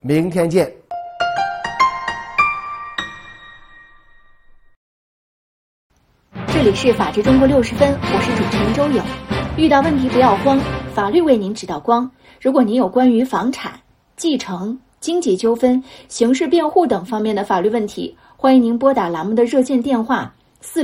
明天见。 这里是法治中国60分，我是主持人周友。遇到问题不要慌，法律为您指导光。如果您有关于房产、继承、经济纠纷、刑事辩护等方面的法律问题，欢迎您拨打栏目的热线电话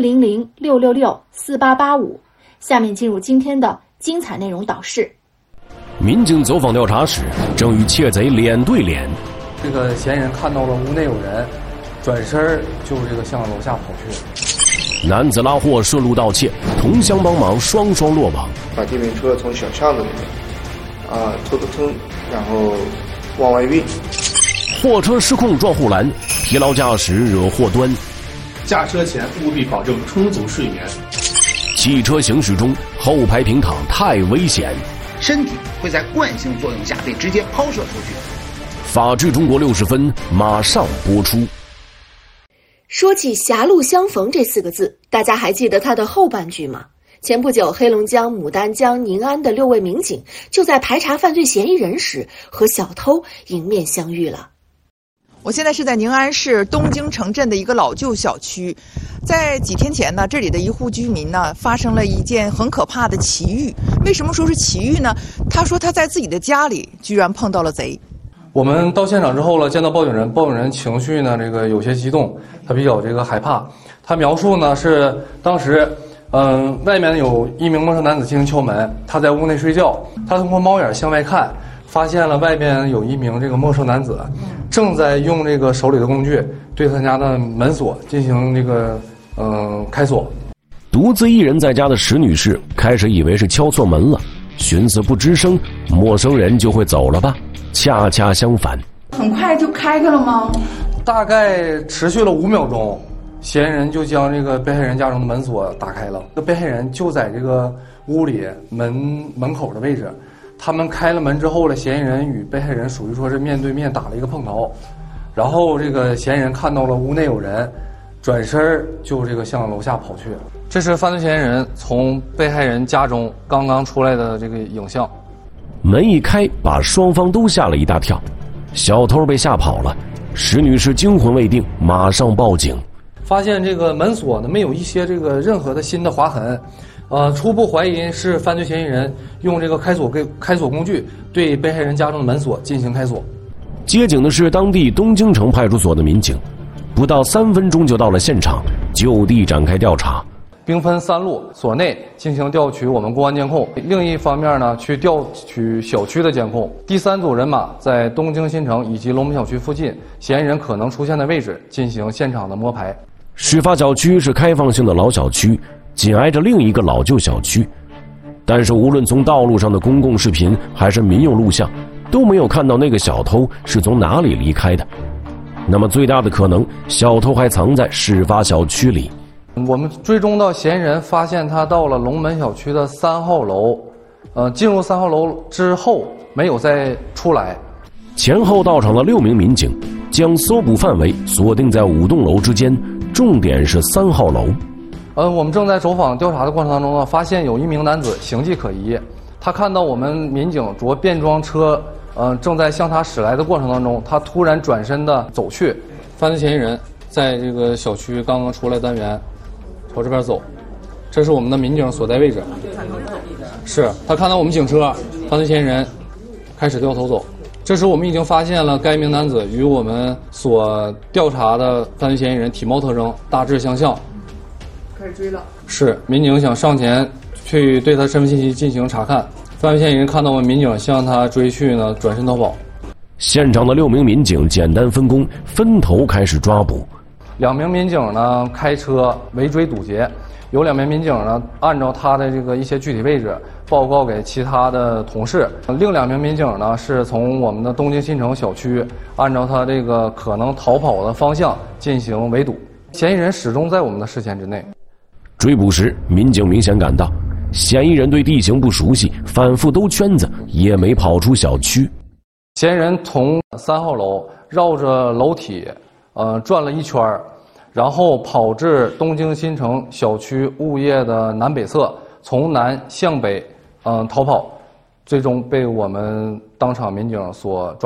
400-666-4885。下面进入今天的精彩内容导视。 民警走访调查时，正与窃贼脸对脸。 这个嫌疑人看到了屋内有人，转身就向楼下跑去。 男子拉货顺路盗窃，同乡帮忙，双双落网。 把电瓶车从小巷子里面偷，然后往外运。 货车失控撞护栏，疲劳驾驶惹祸端。 驾车前务必保证充足睡眠。 汽车行驶中后排平躺太危险， 身体会在惯性作用下被直接抛射出去。 法治中国60分马上播出。 说起狭路相逢这4个字，大家还记得它的后半句吗？前不久，黑龙江牡丹江宁安的6位民警就在排查犯罪嫌疑人时和小偷迎面相遇了。 我现在是在宁安市东京城镇的一个老旧小区，在几天前呢，这里的一户居民呢发生了一件很可怕的奇遇。为什么说是奇遇呢？他说他在自己的家里居然碰到了贼。 我们到现场之后了，见到报警人情绪呢有些激动，他比较害怕。他描述呢是当时外面有一名陌生男子进行敲门，他在屋内睡觉，他通过猫眼向外看，发现了外边有一名陌生男子正在用手里的工具对他家的门锁进行开锁。 独自一人在家的石女士开始以为是敲错门了，寻思不吱声，陌生人就会走了吧？恰恰相反， 很快就开开了吗？ 大概持续了5秒钟，嫌疑人就将被害人家中的门锁打开了。被害人就在屋里门口的位置。他们开了门之后，嫌疑人与被害人属于说是面对面打了一个碰头，然后嫌疑人看到了屋内有人，转身就向楼下跑去。这是犯罪嫌疑人从被害人家中刚刚出来的影像。 门一开，把双方都吓了一大跳，小偷被吓跑了。石女士惊魂未定，马上报警， 发现门锁呢没有一些任何的新的划痕。初步怀疑是犯罪嫌疑人用开锁工具对被害人家中的门锁进行开锁。 接警的是当地东京城派出所的民警，不到3分钟就到了现场，就地展开调查。 兵分3路，所内进行调取我们公安监控，另一方面呢去调取小区的监控。第3组人马在东京新城以及龙门小区附近嫌疑人可能出现的位置进行现场的摸排。 事发小区是开放性的老小区，紧挨着另一个老旧小区，但是无论从道路上的公共视频还是民用录像，都没有看到那个小偷是从哪里离开的。那么最大的可能，小偷还藏在事发小区里。 我们追踪到嫌疑人，发现他到了龙门小区的3号楼，进入3号楼之后没有再出来。 前后到场的6名民警将搜捕范围锁定在5栋楼之间，重点是3号楼。 我们正在走访调查的过程当中呢，发现有一名男子形迹可疑。他看到我们民警着便装车，正在向他驶来的过程当中，他突然转身的走去。犯罪嫌疑人在小区刚刚出来单元，朝这边走，这是我们的民警所在位置。是他看到我们警车，犯罪嫌疑人开始掉头走。这时我们已经发现了该名男子与我们所调查的犯罪嫌疑人体貌特征大致相像。 开始追了。 是民警想上前去对他身份信息进行查看，犯罪嫌疑人看到我们民警向他追去呢，转身逃跑。 现场的6名民警简单分工，分头开始抓捕。 2名民警呢开车围追堵截，有2名民警呢按照他的一些具体位置报告给其他的同事，另2名民警呢是从我们的东京新城小区按照他可能逃跑的方向进行围堵，嫌疑人始终在我们的视线之内。 追捕时，民警明显感到嫌疑人对地形不熟悉，反复兜圈子，也没跑出小区。 嫌疑人从3号楼绕着楼体转了一圈，然后跑至东京新城小区物业的南北侧，从南向北逃跑，最终被我们当场民警所抓获。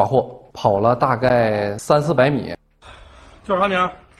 跑了大概300-400米。 叫啥名？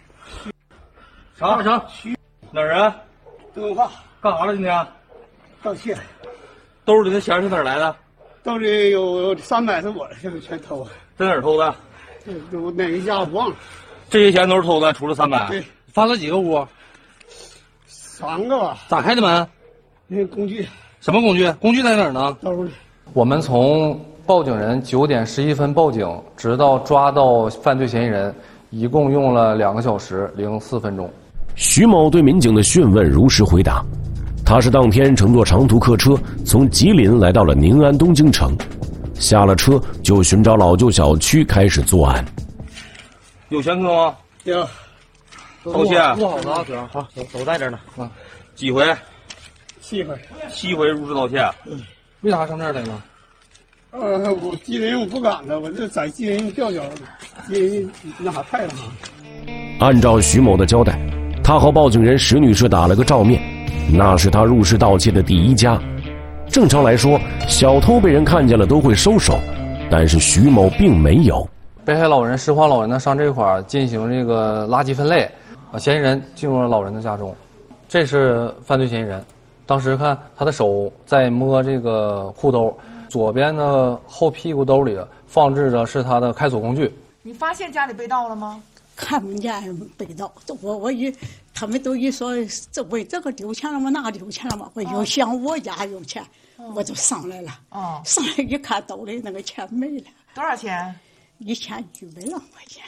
啥？哪儿人？ 东话。 干啥了今天？ 盗窃。 兜里的钱是哪儿来的？ 兜里有300是我的，现在全偷了。 在哪儿偷的？ 我哪一家我忘了。 这些钱都是偷的，除了300。 对。 翻了几个屋 ？3个吧。 咋开的门？ 那工具。 什么工具？工具在哪儿呢？ 兜里。 我们从报警人9点11分报警，直到抓到犯罪嫌疑人，一共用了2个小时04分钟。 徐某对民警的讯问如实回答，他是当天乘坐长途客车从吉林来到了宁安东京城，下了车就寻找老旧小区开始作案。 有前科吗？ 有。 盗窃。 录好了啊，哥。 好，都在这呢。啊，几回 ？7回。 7回入室盗窃。 为啥上这儿来了？ 我吉林我不敢的，我这在吉林调交，吉林那啥派了嘛。 按照徐某的交代，他和报警人石女士打了个照面，那是他入室盗窃的第1家。正常来说，小偷被人看见了都会收手，但是徐某并没有。 被害老人拾荒老人呢上这块儿进行这个垃圾分类，嫌疑人进入了老人的家中，这是犯罪嫌疑人。当时看他的手在摸这个裤兜，左边的后屁股兜里放置着是他的开锁工具。 你发现家里被盗了吗？ 看不见被盗，他们都一说这为这个丢钱了吗？那个丢钱了吗？我又想我家有钱，我就上来了。上来一看兜里那个钱没了。 多少钱 ？1100多块钱。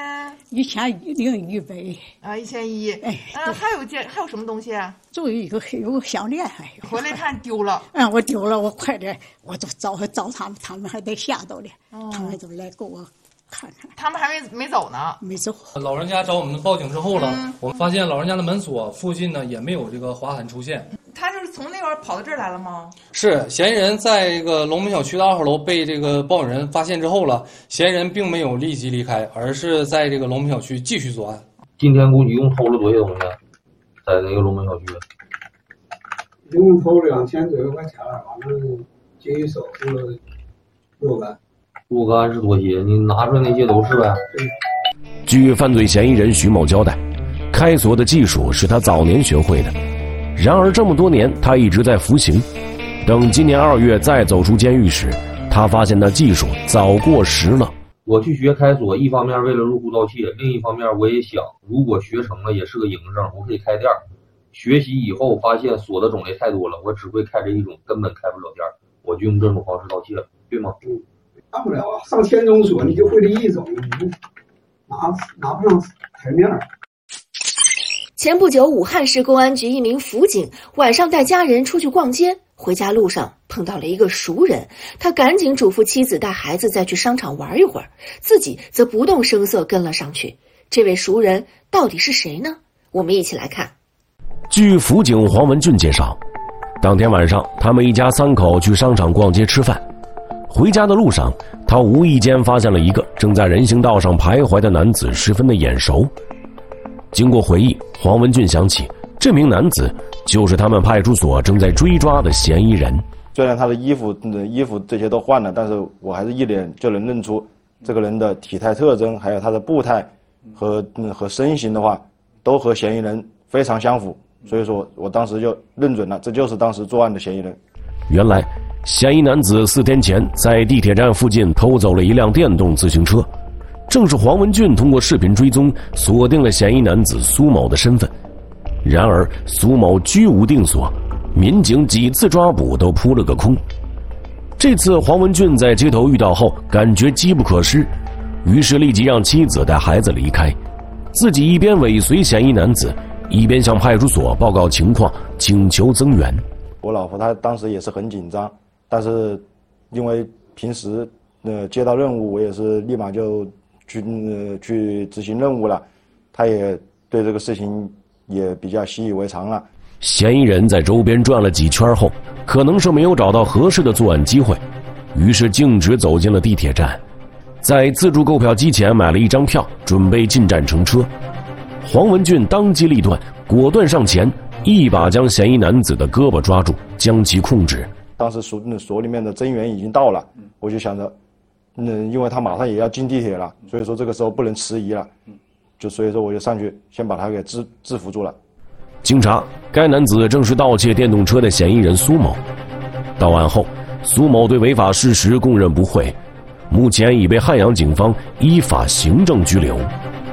1100啊，1100。哎，还有什么东西啊？ 就有个项链，还有。 回来看丢了。 我丢了，我快点，我就找他们还得吓到了，他们都来给我看看。 他们还没走呢。 没走。 老人家找我们报警之后了，我们发现老人家的门锁附近呢也没有这个划痕出现。 他就是从那边跑到这儿来了吗？ 是，嫌疑人在这个龙门小区的2号楼被这个报警人发现之后了，嫌疑人并没有立即离开，而是在这个龙门小区继续作案。 今天共一共偷了多些东西？在那个龙门小区， 一共偷了2000多块钱，完了经一手付了若干。 若干是多些？你拿出来那些都是呗？ 据犯罪嫌疑人徐某交代，开锁的技术是他早年学会的。然而这么多年他一直在服刑，等今年2月再走出监狱时，他发现那技术早过时了。 我去学开锁，一方面为了入户盗窃，另一方面我也想，如果学成了也是个营生，我可以开店。学习以后发现锁的种类太多了，我只会开这一种，根本开不了店，我就用这种方式盗窃了，对吗？ 干不了啊，上千种锁你就会这一种，你拿不上台面。 前不久，武汉市公安局一名辅警晚上带家人出去逛街，回家路上碰到了一个熟人，他赶紧嘱咐妻子带孩子再去商场玩一会儿，自己则不动声色跟了上去。这位熟人到底是谁呢？我们一起来看。 据辅警黄文俊介绍，当天晚上他们一家3口去商场逛街吃饭，回家的路上，他无意间发现了一个正在人行道上徘徊的男子，十分的眼熟。经过回忆，黄文俊想起这名男子就是他们派出所正在追抓的嫌疑人。 虽然他的衣服这些都换了，但是我还是一眼就能认出这个人的体态特征，还有他的步态和身形的话，都和嫌疑人非常相符。所以说我当时就认准了，这就是当时作案的嫌疑人。 原来嫌疑男子4天前在地铁站附近偷走了一辆电动自行车，正是黄文俊通过视频追踪锁定了嫌疑男子苏某的身份。然而苏某居无定所，民警几次抓捕都扑了个空。这次黄文俊在街头遇到后感觉机不可失，于是立即让妻子带孩子离开，自己一边尾随嫌疑男子，一边向派出所报告情况，请求增援。 我老婆她当时也是很紧张，但是因为平时接到任务，我也是立马就去执行任务了，她也对这个事情也比较习以为常了。 嫌疑人在周边转了几圈后，可能是没有找到合适的作案机会，于是径直走进了地铁站，在自助购票机前买了一张票，准备进站乘车。黄文俊当机立断，果断上前，一把将嫌疑男子的胳膊抓住，将其控制。 当时所里面的增援已经到了，我就想着因为他马上也要进地铁了，所以说这个时候不能迟疑了，所以说我就上去先把他给制服住了。 经查，该男子正是盗窃电动车的嫌疑人苏某。到案后，苏某对违法事实供认不讳，目前已被汉阳警方依法行政拘留。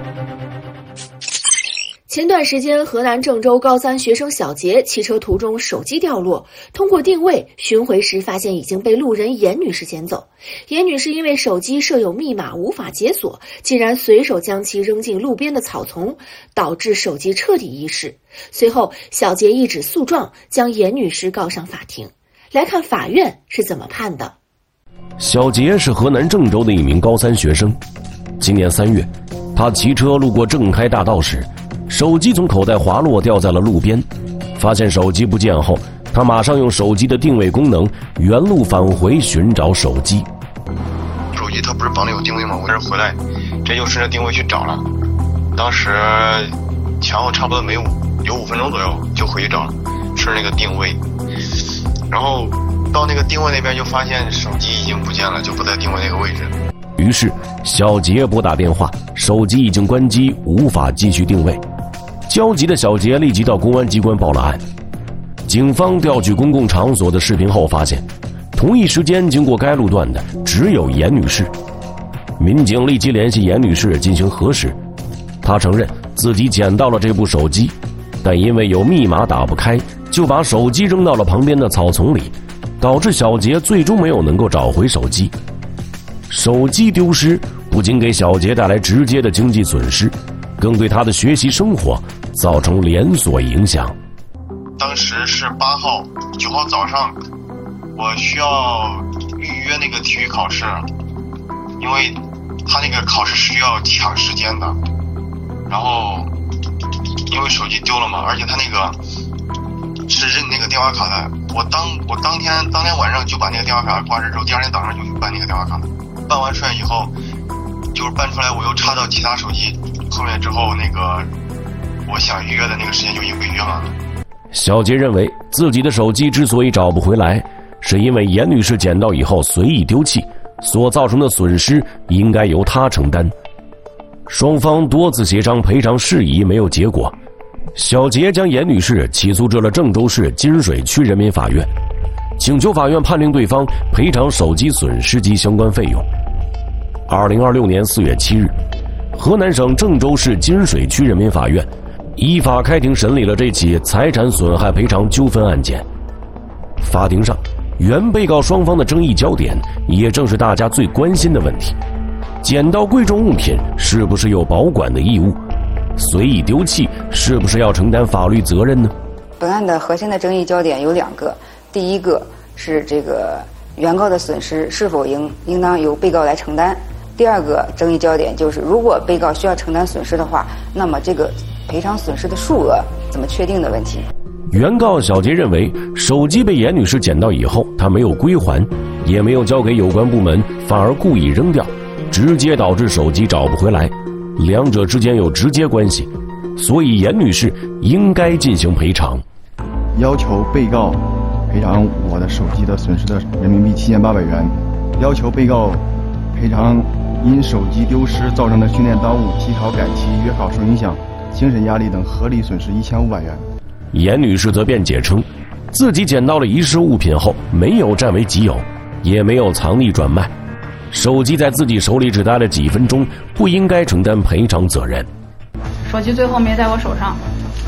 前段时间，河南郑州高3学生小杰骑车途中手机掉落，通过定位寻回时发现已经被路人严女士捡走。严女士因为手机设有密码无法解锁，竟然随手将其扔进路边的草丛，导致手机彻底遗失。随后，小杰一纸诉状将严女士告上法庭。来看法院是怎么判的。 小杰是河南郑州的一名高3学生。今年3月，他骑车路过正开大道时，手机从口袋滑落掉在了路边。发现手机不见后，他马上用手机的定位功能原路返回寻找手机。 手机它不是绑的有定位吗？我这回来，这就顺着定位去找了。当时前后差不多有5分钟左右就回去找了，顺着那个定位。然后到那个定位那边就发现手机已经不见了，就不在定位那个位置。 于是小杰拨打电话，手机已经关机，无法继续定位。焦急的小杰立即到公安机关报了案。警方调取公共场所的视频后发现，同一时间经过该路段的只有严女士。民警立即联系严女士进行核实，她承认自己捡到了这部手机，但因为有密码打不开，就把手机扔到了旁边的草丛里，导致小杰最终没有能够找回手机。手机丢失不仅给小杰带来直接的经济损失，更对他的学习生活造成连锁影响。 当时是8号，9号早上，我需要预约那个体育考试，因为他那个考试是需要抢时间的。然后因为手机丢了嘛，而且他那个是认那个电话卡的，我当天晚上就把那个电话卡挂失之后，第二天早上就去办那个电话卡了。办完出来以后，就是办出来我又插到其他手机后面之后，那个我想预约的那个时间就已经被约满了。 小杰认为自己的手机之所以找不回来，是因为严女士捡到以后随意丢弃，所造成的损失应该由她承担。双方多次协商赔偿事宜没有结果，小杰将严女士起诉至了郑州市金水区人民法院，请求法院判令对方赔偿手机损失及相关费用。2026年4月7日，河南省郑州市金水区人民法院依法开庭审理了这起财产损害赔偿纠纷案件。法庭上，原被告双方的争议焦点也正是大家最关心的问题：捡到贵重物品是不是有保管的义务？随意丢弃是不是要承担法律责任呢？ 本案的核心的争议焦点有2个，第一个是这个原告的损失是否应当由被告来承担。第2个争议焦点就是，如果被告需要承担损失的话，那么这个赔偿损失的数额怎么确定的问题。 原告小杰认为，手机被严女士捡到以后，他没有归还，也没有交给有关部门，反而故意扔掉，直接导致手机找不回来，两者之间有直接关系，所以严女士应该进行赔偿。 要求被告赔偿我的手机的损失的人民币7800元，要求被告赔偿因手机丢失造成的训练耽误、期考改期、约考受影响、精神压力等合理损失1500元。 严女士则辩解称，自己捡到了遗失物品后没有占为己有，也没有藏匿转卖，手机在自己手里只待了几分钟，不应该承担赔偿责任。 手机最后没在我手上。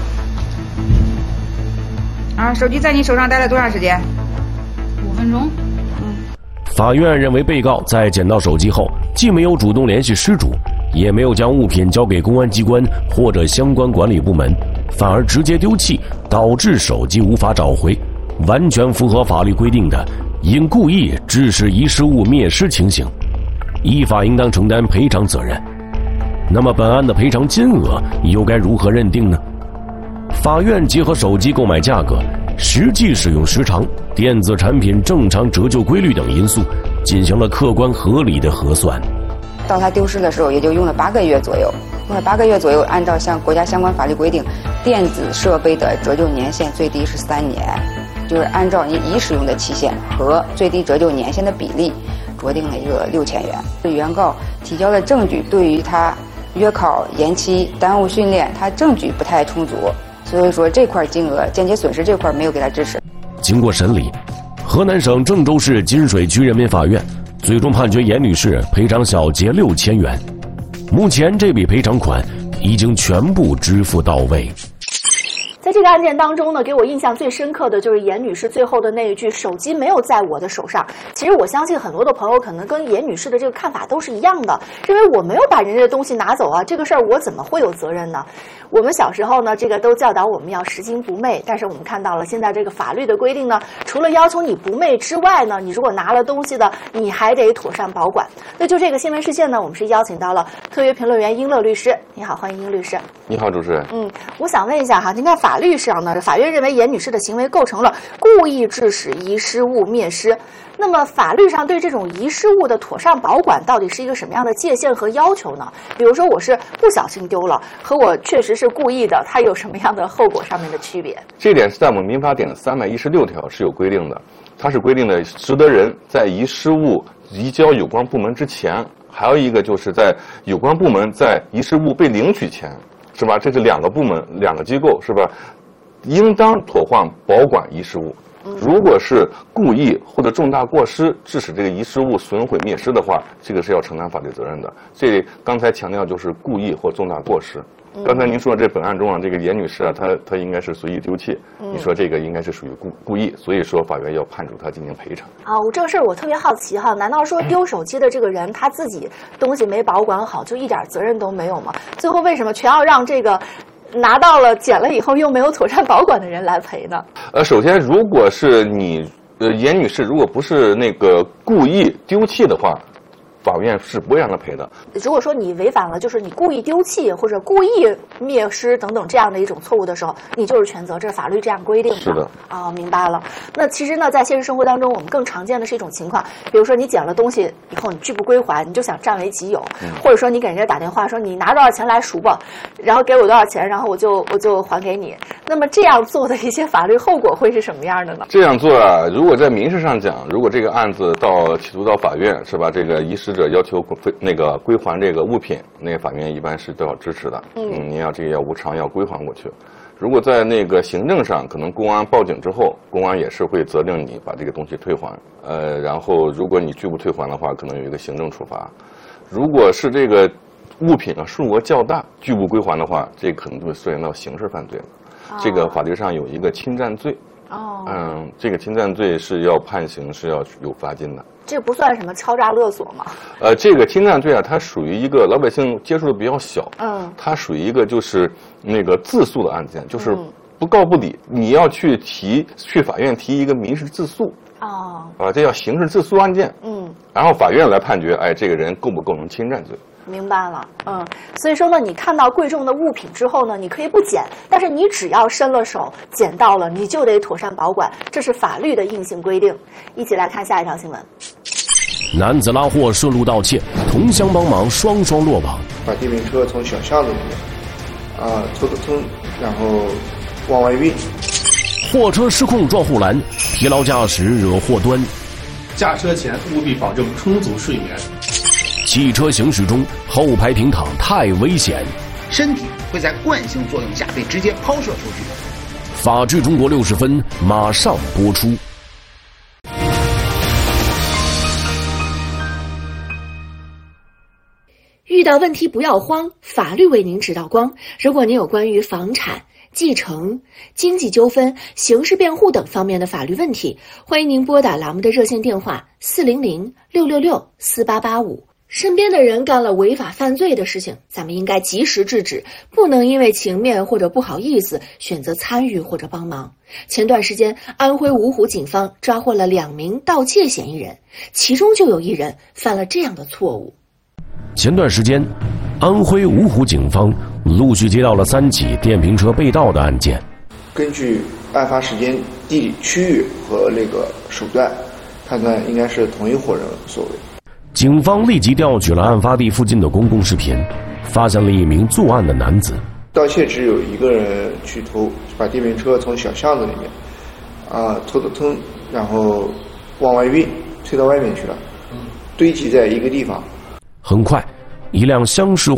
手机在你手上待了多长时间？5分钟。 法院认为，被告在捡到手机后，既没有主动联系失主，也没有将物品交给公安机关或者相关管理部门，反而直接丢弃，导致手机无法找回，完全符合法律规定的因故意致使遗失物灭失情形，依法应当承担赔偿责任。那么本案的赔偿金额又该如何认定呢？法院结合手机购买价格、实际使用时长、电子产品正常折旧规律等因素，进行了客观合理的核算。 到他丢失的时候，也就用了8个月左右。按照国家相关法律规定，电子设备的折旧年限最低是3年，就是按照你已使用的期限和最低折旧年限的比例， 酌定了一个6000元。原告提交的证据对于他约考延期、耽误训练，他证据不太充足，所以说这块金额间接损失这块没有给他支持。 经过审理，河南省郑州市金水区人民法院最终判决严女士赔偿小结6000元。目前这笔赔偿款已经全部支付到位。 在这个案件当中呢，给我印象最深刻的就是严女士最后的那一句“手机没有在我的手上”。其实我相信很多的朋友可能跟严女士的这个看法都是一样的，认为我没有把人家的东西拿走啊，这个事儿我怎么会有责任呢？我们小时候呢，这个都教导我们要拾金不昧，但是我们看到了现在这个法律的规定呢，除了要求你不昧之外呢，你如果拿了东西的，你还得妥善保管。那就这个新闻事件呢，我们是邀请到了特约评论员英乐律师。你好，欢迎英律师。 你好，主持人。 我想问一下哈，您看法律上呢，法院认为严女士的行为构成了故意致使遗失物灭失。那么法律上对这种遗失物的妥善保管到底是一个什么样的界限和要求呢？比如说我是不小心丢了，和我确实是故意的，它有什么样的后果上面的区别？ 这点是在我们民法典316条是有规定的，它是规定的拾得人在遗失物移交有关部门之前，还有一个就是在有关部门在遗失物被领取前，是吧？这是2个部门、2个机构，是吧？应当妥善保管遗失物。如果是故意或者重大过失致使这个遗失物损毁灭失的话，这个是要承担法律责任的。这刚才强调就是故意或重大过失。刚才您说这本案中啊，这个严女士啊，她应该是随意丢弃，你说这个应该是属于故意，所以说法院要判处她进行赔偿。 我这个事儿我特别好奇哈，难道说丢手机的这个人他自己东西没保管好，就一点责任都没有吗？最后为什么全要让这个拿到了捡了以后又没有妥善保管的人来赔呢？ 首先，如果是你严女士如果不是那个故意丢弃的话，法院是不会让她赔的。 如果说你违反了，就是你故意丢弃或者故意灭失等等这样的一种错误的时候，你就是全责，这是法律这样规定的。 是的。 明白了。那其实呢，在现实生活当中，我们更常见的是一种情况，比如说你捡了东西以后，你拒不归还，你就想占为己有，或者说你给人家打电话说你拿多少钱来赎吧，然后给我多少钱，然后我就还给你。那么这样做的一些法律后果会是什么样的呢？ 这样做啊，如果在民事上讲，如果这个案子起诉到法院，是吧？这个遗失者要求归还这个物品，那个法院一般是都要支持的。你要这个要无偿要归还过去。如果在那个行政上，可能公安报警之后，公安也是会责令你把这个东西退还。然后如果你拒不退还的话，可能有一个行政处罚。如果是这个物品啊数额较大，拒不归还的话，这可能就会涉及到刑事犯罪了。这个法律上有一个侵占罪。这个侵占罪是要判刑，是要有罚金的。 这不算什么敲诈勒索吗？ 这个侵占罪啊，它属于一个老百姓接触的比较小。它属于一个就是那个自诉的案件，就是不告不理，你要去法院提一个民事自诉。这叫刑事自诉案件。然后法院来判决，这个人构不构成侵占罪。 明白了，所以说呢，你看到贵重的物品之后呢，你可以不捡，但是你只要伸了手捡到了，你就得妥善保管，这是法律的硬性规定。一起来看下一条新闻。 男子拉货顺路盗窃，同乡帮忙，双双落网。 把电瓶车从小巷子里面偷，然后往外运。 货车失控撞护栏，疲劳驾驶惹祸端。 驾车前务必保证充足睡眠。 汽车行驶中后排平躺太危险， 身体会在惯性作用下被直接抛射出去。 法治中国60分马上播出。 遇到问题不要慌，法律为您指导光。如果您有关于房产、继承、经济纠纷、刑事辩护等方面的法律问题，欢迎您拨打栏目的热线电话400-666-4885。身边的人干了违法犯罪的事情，咱们应该及时制止，不能因为情面或者不好意思选择参与或者帮忙。前段时间，安徽芜湖警方抓获了2名盗窃嫌疑人，其中就有1人犯了这样的错误。 前段时间，安徽芜湖警方陆续接到了3起电瓶车被盗的案件。 根据案发时间、地理区域和那个手段，判断应该是同一伙人所为。 警方立即调取了案发地附近的公共视频，发现了1名作案的男子。 盗窃只有1个人去偷，把电瓶车从小巷子里面偷，然后往外运，推到外面去了。 堆积在一个地方。 很快，一辆厢式